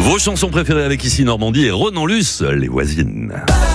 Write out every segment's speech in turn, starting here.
Vos chansons préférées avec Ici Normandie et Renan Luce, Les Voisines.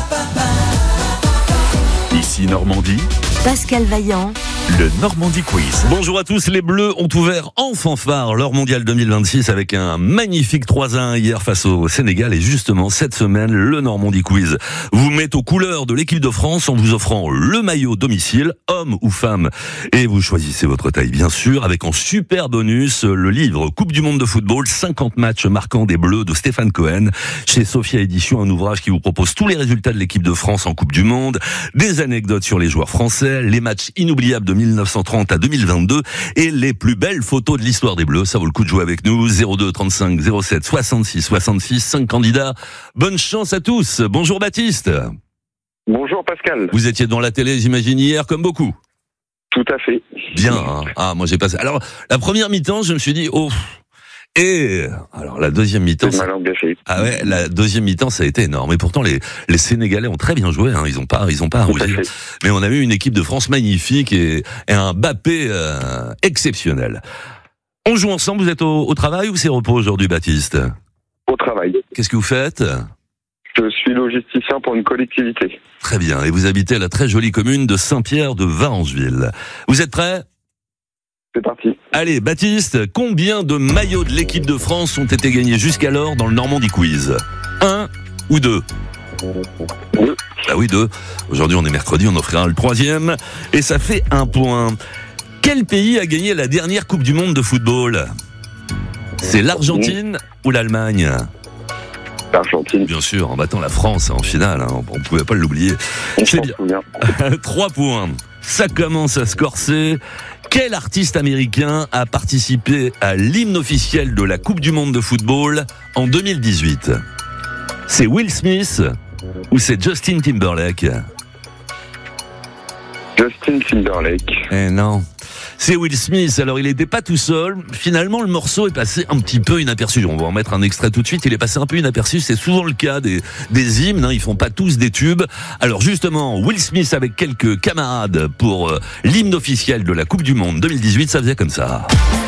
Ici Normandie, Pascal Vaillant, le Normandie Quiz. Bonjour à tous, les Bleus ont ouvert en fanfare leur mondial 2026 avec un magnifique 3-1 hier face au Sénégal. Et justement, cette semaine, le Normandie Quiz vous met aux couleurs de l'équipe de France en vous offrant le maillot domicile, homme ou femme. Et vous choisissez votre taille, bien sûr, avec en super bonus le livre Coupe du Monde de football, 50 matchs marquants des Bleus de Stéphane Cohen. Chez Sophia Édition, un ouvrage qui vous propose tous les résultats de l'équipe de France en Coupe du Monde, des anecdotes sur les joueurs français, les matchs inoubliables de 1930 à 2022 et les plus belles photos de l'histoire des Bleus. Ça vaut le coup de jouer avec nous. 02 35 07 66 66, 5 candidats. Bonne chance à tous. Bonjour Baptiste. Bonjour Pascal. Vous étiez devant la télé, j'imagine, hier, comme beaucoup. Tout à fait. Bien. Hein. Ah, moi j'ai passé. Alors, la première mi-temps, je me suis dit, oh. Et alors la deuxième mi-temps, c'est mal engagé. Ah ouais, la deuxième mi-temps ça a été énorme. Et pourtant les Sénégalais ont très bien joué. Hein. Ils ont pas à rougir. Mais on a eu une équipe de France magnifique et un Mbappé exceptionnel. On joue ensemble. Vous êtes au travail ou c'est repos aujourd'hui, Baptiste? Au travail. Qu'est-ce que vous faites? Je suis logisticien pour une collectivité. Très bien. Et vous habitez à la très jolie commune de Saint-Pierre de Varengeville. Vous êtes prêts? C'est parti. Allez, Baptiste, combien de maillots de l'équipe de France ont été gagnés jusqu'alors dans le Normandie Quiz? 1 ou 2? 2. Bah oui, 2. Aujourd'hui, on est mercredi, on offrira le 3e. Et ça fait 1 point. Quel pays a gagné la dernière Coupe du Monde de football? C'est l'Argentine ou l'Allemagne? L'Argentine. Bien sûr, en battant la France en finale, hein, on ne pouvait pas l'oublier. C'est bien. 3 points. Ça commence à se corser. Quel artiste américain a participé à l'hymne officiel de la Coupe du Monde de football en 2018? C'est Will Smith ou c'est Justin Timberlake? Justin Timberlake. Eh non, c'est Will Smith. Alors il n'était pas tout seul. Finalement, le morceau est passé un petit peu inaperçu. On va en mettre un extrait tout de suite. Il est passé un peu inaperçu. C'est souvent le cas des hymnes. Hein. Ils font pas tous des tubes. Alors justement, Will Smith avec quelques camarades pour l'hymne officiel de la Coupe du Monde 2018, ça faisait comme ça.